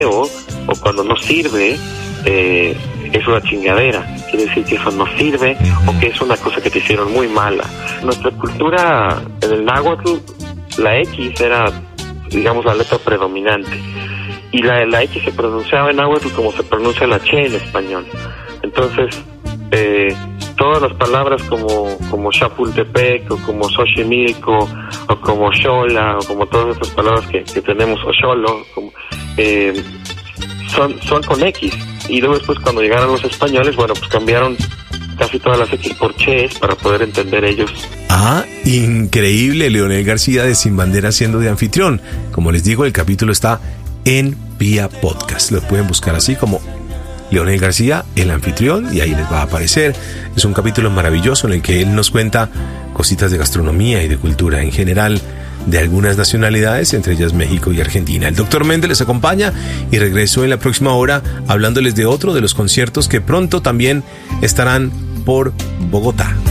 o cuando no sirve, es una chingadera. Quiere decir que eso no sirve o que es una cosa que te hicieron muy mala. Nuestra cultura, en el náhuatl, la X era, digamos, la letra predominante. Y la X se pronunciaba en náhuatl como se pronuncia la Che en español. Entonces, todas las palabras como Chapultepec, o como Xochimilco, o como Xola, o como todas estas palabras que tenemos, o Xolo, son con X. Y luego después, cuando llegaron los españoles, bueno, pues cambiaron casi todas las X por Ches para poder entender ellos. Ah, increíble. Leonel García de Sin Bandera haciendo de anfitrión. Como les digo, el capítulo está en Vía Podcast. Lo pueden buscar así como Leonel García, el anfitrión, y ahí les va a aparecer. Es un capítulo maravilloso en el que él nos cuenta cositas de gastronomía y de cultura en general de algunas nacionalidades, entre ellas México y Argentina. El Dr. Méndez les acompaña y regreso en la próxima hora hablándoles de otro de los conciertos que pronto también estarán por Bogotá.